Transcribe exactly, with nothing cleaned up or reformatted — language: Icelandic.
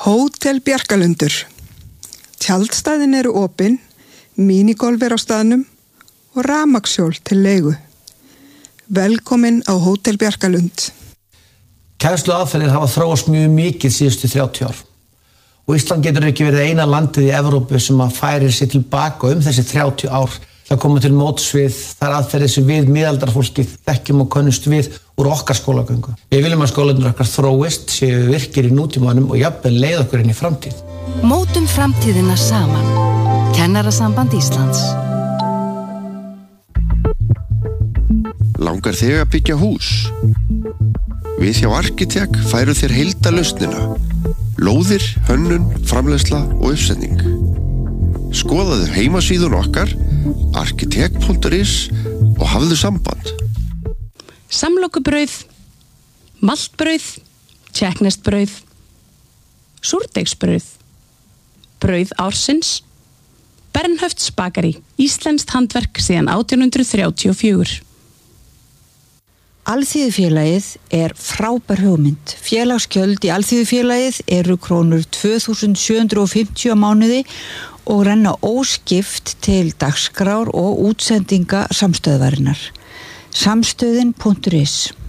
Hótel Bjarkalundur. Tjaldstæðin eru opin, mínigolf er á staðnum og rafmagnshjól til leigu. Velkomin á Hótel Bjarkalund. Kennsluaðferðir hafa þróast mjög mikið síðustu þrjátíu ár. Og Ísland getur ekki verið eina landið í Evrópu sem að færir sig tilbaka um þessi þrjátíu ár. Það koma til móts við þær aðferðir sem við miðaldarfólkið þekkjum og könnumst við úr okkar skólagöngu. Við viljum að skólarnir okkar þróist, séu virkir í nútímanum og jafnvel leið okkur inn í framtíð. Mótum framtíðina saman. Kennarasamband Íslands. Langar þig að byggja hús? Við hjá Arkitek færum þér heildarlausnina. Lóðir, hönnun, framleiðsla og uppsetning. Skoðaðu heimasíðun okkar arkitek punktur is og hafðu samband. Samlokubrauð, maltbrauð, tékkneskt-brauð, súrdeigsbrauð, brauð ársins, Bernhöfts bakari, íslenskt handverk síðan átján hundrað þrjátíu og fjögur. Alþýðufélagið er frábær hugmynd. Félagsgjöld í Alþýðufélagið eru krónur tvö þúsund sjö hundruð fimmtíu á mánuði og renna óskipt til dagskrár og útsendinga samstöðvarinnar. samstöðin punktur is